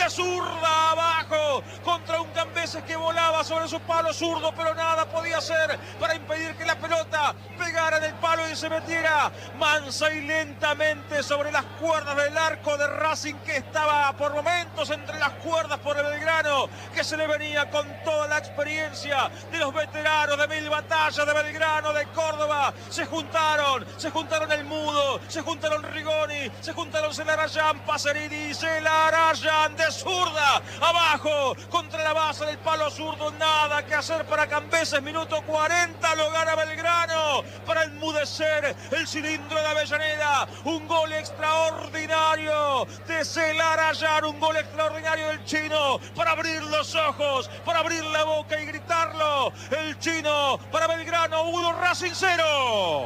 de zurda abajo contra un Cambeses que volaba sobre su palo zurdo, pero nada podía hacer para impedir que la pelota pegara en el palo y se metiera mansa y lentamente sobre las cuerdas del arco de Racing, que estaba por momentos entre las cuerdas por el Belgrano, que se le venía con toda la experiencia de los veteranos de 1000 batallas de Belgrano, de Córdoba. Se juntaron el Mudo, se juntaron Rigoni, se juntaron Celarayán, Pacerini y Celarayán de zurda abajo contra la base del palo zurdo. Nada que hacer para Cambeses. Minuto 40, lo gana Belgrano para enmudecer el cilindro de Avellaneda. Un gol extraordinario de Celarayán, un gol extraordinario del chino para abrir los ojos, para abrir la boca y gritarlo. El chino para Belgrano 1, Racing 0.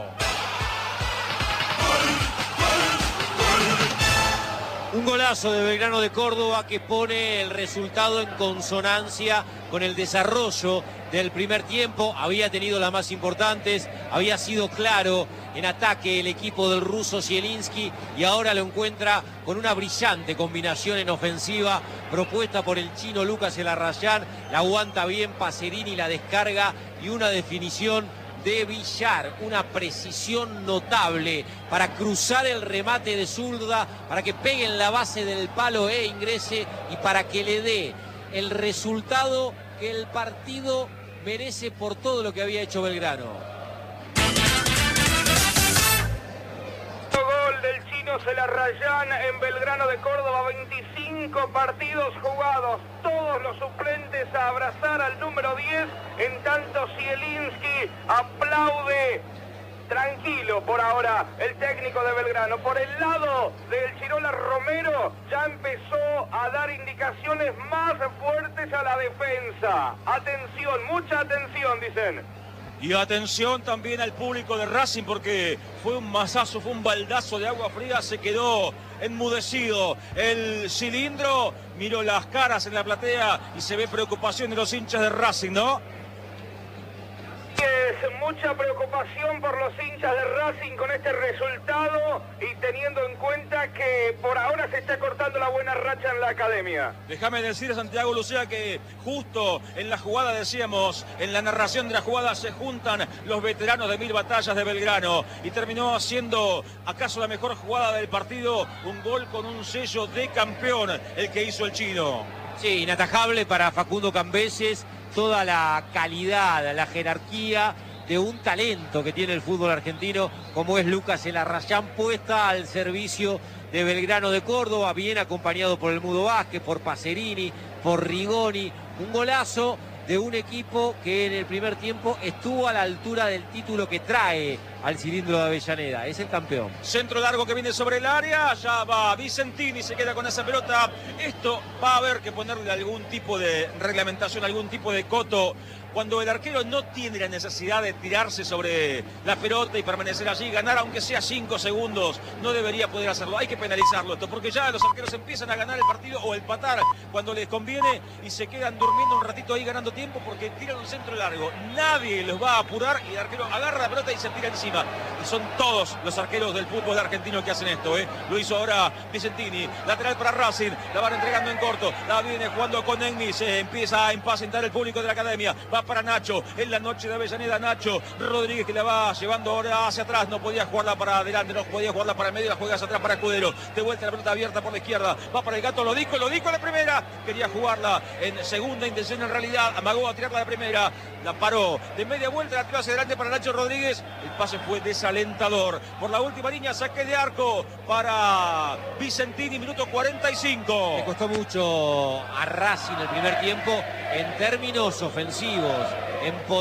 Un golazo de Belgrano de Córdoba que pone el resultado en consonancia con el desarrollo del primer tiempo. Había tenido las más importantes, había sido claro en ataque el equipo del ruso Zielinski y ahora lo encuentra con una brillante combinación en ofensiva propuesta por el chino Lucas Celarayán. La aguanta bien Pacerini, la descarga y una definición de Villar, una precisión notable para cruzar el remate de zurda, para que pegue en la base del palo e ingrese y para que le dé el resultado que el partido merece por todo lo que había hecho Belgrano. Gol del chino Celarayán en Belgrano de Córdoba, 25 partidos jugados, todos los suplentes a abrazar al número 10, en tanto Zielinski aplaude tranquilo por ahora el técnico de Belgrano. Por el lado del Chirola Romero ya empezó a dar indicaciones más fuertes a la defensa. Atención, mucha atención, dicen. Y atención también al público de Racing, porque fue un mazazo, fue un baldazo de agua fría, se quedó enmudecido el cilindro, miró las caras en la platea y se ve preocupación de los hinchas de Racing, ¿no? Es mucha preocupación por los hinchas de Racing con este resultado y teniendo en cuenta que por ahora se está cortando la buena racha en la academia. Déjame decir, Santiago Lucía, que justo en la jugada, decíamos, en la narración de la jugada se juntan los veteranos de 1000 batallas de Belgrano y terminó siendo acaso la mejor jugada del partido, un gol con un sello de campeón, el que hizo el chino. Sí, inatajable para Facundo Cambeses, toda la calidad, la jerarquía de un talento que tiene el fútbol argentino como es Lucas Celarayán, puesta al servicio de Belgrano de Córdoba, bien acompañado por el Mudo Vázquez, por Pacerini, por Rigoni. Un golazo de un equipo que en el primer tiempo estuvo a la altura del título que trae al cilindro de Avellaneda. Es el campeón. Centro largo que viene sobre el área, ya va Vicentini, se queda con esa pelota. Esto va a haber que ponerle algún tipo de reglamentación, algún tipo de coto. Cuando el arquero no tiene la necesidad de tirarse sobre la pelota y permanecer allí, ganar aunque sea 5 segundos, no debería poder hacerlo. Hay que penalizarlo esto, porque ya los arqueros empiezan a ganar el partido o empatar cuando les conviene y se quedan durmiendo un ratito ahí ganando tiempo porque tiran un centro largo. Nadie los va a apurar y el arquero agarra la pelota y se tira encima. Y son todos los arqueros del fútbol argentino que hacen esto, ¿eh? Lo hizo ahora Vicentini, lateral para Racing, la van entregando en corto, la viene jugando con Enni, se empieza a impacientar el público de la academia, va para Nacho, en la noche de Avellaneda, Nacho Rodríguez que la va llevando ahora hacia atrás, no podía jugarla para adelante, no podía jugarla para el medio, la juega hacia atrás para Escudero, de vuelta la pelota abierta por la izquierda, va para el Gato, lo dijo la primera, quería jugarla en segunda intención en realidad, amagó a tirarla de primera, la paró, de media vuelta la tiró hacia adelante para Nacho Rodríguez, el pase fue desalentador, por la última línea saque de arco para Vicentini, minuto 45. Le costó mucho a Racing el primer tiempo en términos ofensivos, en